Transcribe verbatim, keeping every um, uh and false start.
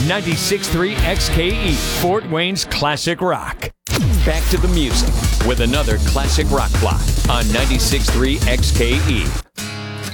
ninety-six point three X K E, Fort Wayne's Classic Rock. Back to the music with another Classic Rock Block on ninety-six point three X K E.